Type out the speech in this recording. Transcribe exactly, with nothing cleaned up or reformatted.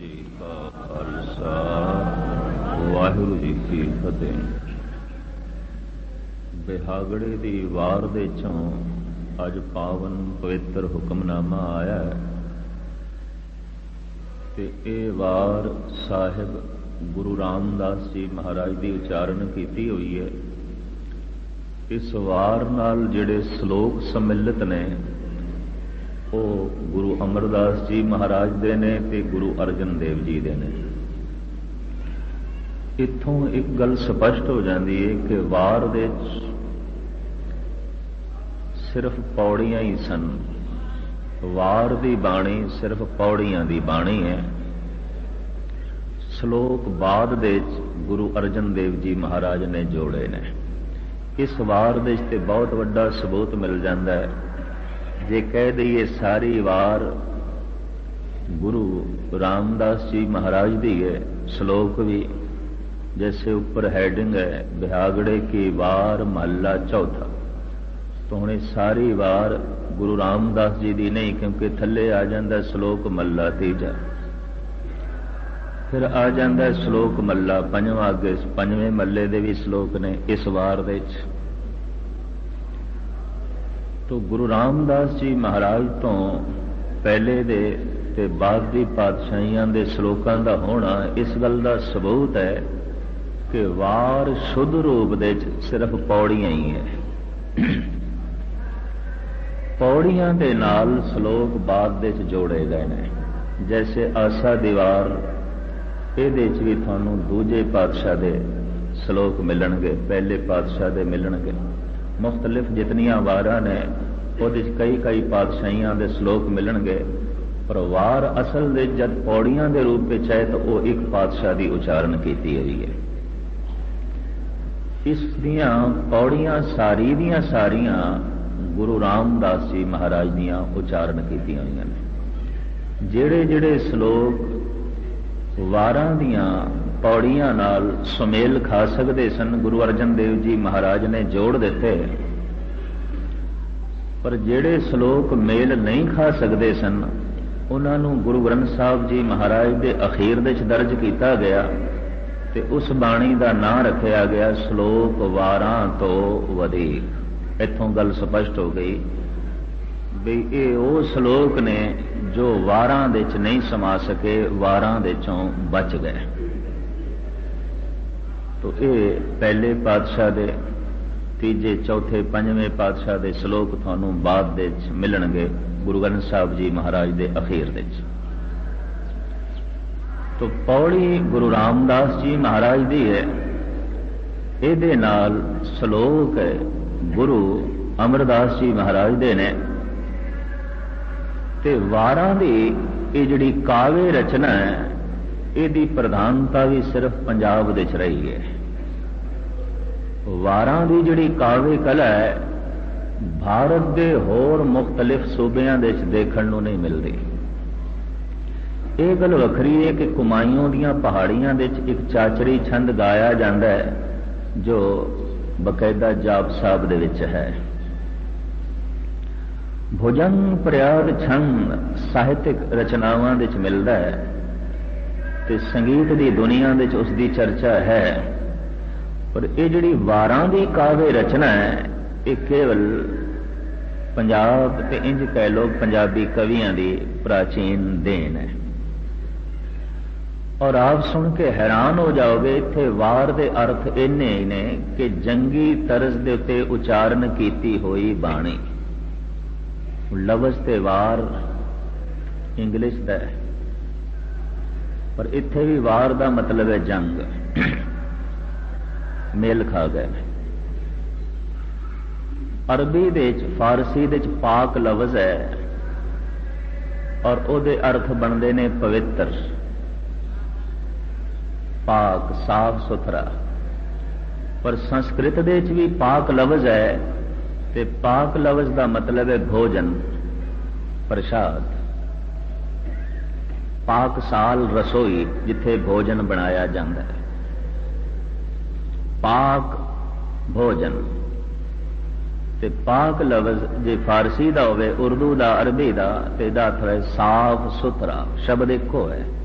जी का खालसा वाहिगुरू जी की फतेह। बिहागड़े दी वार दे चों अज पावन पवित्र हुक्मनामा आया है ते ए वार साहिब गुरु रामदास जी महाराज की उचारण की हुई है। इस वार नाल जिहड़े श्लोक सम्मिलित ने वो गुरु अमरदास जी महाराज दे ने ते गुरु अर्जन देव जी दे ने। इत्थों एक गल स्पष्ट हो जाती है कि वार दे सिर्फ पौड़ियां ही सन। वार दी बाणी सिर्फ पौड़ियां दी बाणी है। श्लोक बाद दे गुरु अर्जन देव जी महाराज ने जोड़े ने। इस वार दे ते बहुत वड्डा सबूत मिल जाता है। जे कह दईए सारी वार गुरु रामदास जी महाराज दी है। श्लोक भी जैसे ऊपर हैडिंग है बिहागड़े की वार महला चौथा, तो हुणे सारी वार गुरु रामदास जी दी नहीं, क्योंकि थले आ जाता श्लोक महला तीजा, फिर आ जाता श्लोक महला पंजवां, अगे पंजवें महले दे भी श्लोक ने इस वार दे। तो गुरु रामदास जी महाराज तो पहले दे ते बाद दी पातशाहियां दे श्लोकां दा होना इस गल दा सबूत है कि वार शुद्ध रूप दे सिर्फ पौड़ियां ही है। पौड़ियां दे नाल श्लोक बाद दे जोड़े गए ने। जैसे आसा दीवार इहदे च भी तुहानूं दूजे पातशाह दे श्लोक मिलणगे, पहले पातशाह दे मिलणगे। मुख्तलिफ जितनियां वारां ने उहदे कई कई पातशाहियां दे श्लोक मिलणगे, पर वार असल दे जद पौड़ियां दे रूप विच है तो वह एक पातशाह की उचारण की हुई है। इस दियां पौड़ियां सारी दियां सारियां गुरु रामदास जी महाराज दियां उचारण की हुई ने। जिहड़े जिहड़े श्लोक वारां दियां पौड़ियां नाल सुमेल खा सकते सन, गुरु अर्जन देव जी महाराज ने जोड़ दिते। पर जिहड़े श्लोक मेल नहीं खा सकते सन उन्होंने गुरु ग्रंथ साहब जी महाराज के अखीर दे दर्ज किया गया ते उस बाणी का नाम रखा गया श्लोक वारां तो वधीक। इत्थों गल स्पष्ट हो गई भी ये वो श्लोक ने जो वारां दे च नहीं समा सके, वारां दे चों बच गए। तो ये पहले पातशाह दे, तीजे चौथे पंजवें पातशाह दे श्लोक थानू बाद दे मिलणगे गुरु ग्रंथ साहब जी महाराज दे अखीर दे। तो पौड़ी गुरु रामदास जी महाराज दी है। इहदे नाल श्लोक गुरु अमरदास जी महाराज दे ने। ते वारां दी ये जिहड़ी काव्य रचना है इहदी प्रधानता भी सिर्फ पंजाब दे च रही है। वारां दी जिहड़ी काव्य कला है भारत दे होर मुख्तलिफ सूबियां दे च देखण नूं नहीं मिलदी। ये गल वखरी है कि कुमायूं दीयां पहाड़ियां दे च एक चाचरी छंद गाया जाता है जो बकायदा जाप साहब दे विच है। भुजंग प्रयाद छंद साहित्यक रचनावां दे च मिलदा है ते संगीत की दुनिया दे च उसकी चर्चा है। पर ये जिहड़ी वारां दी काव्य रचना है ये केवल पंजाब ते इंज कह लो पंजाबी कवियां दी प्राचीन देन है। और आप सुन के हैरान हो जाओगे, इत्थे वार दे अर्थ इन्ने ही ने कि जंगी तर्ज दे उत्ते उचारण कीती होई बाणी। लफ्ज़ ते वार इंग्लिश दा है, पर इत्थे भी वार दा मतलब है जंग। मेल खा गए। अरबी दे फारसी दे पाक लफ्ज़ है और उहदे अर्थ बनते ने पवित्र, पाक, साफ सुथरा। पर संस्कृत दे भी पाक लफ्ज़ है ते पाक लफ्ज़ का मतलब है भोजन, प्रसाद। पाकसाल रसोई जिथे भोजन बनाया जाता है, पाक भोजन। ते पाक लफ्ज़ जे फारसी का होवे, उर्दू का, अरबी का, तो इहदा अर्थ है साफ सुथरा। शब्द इको है।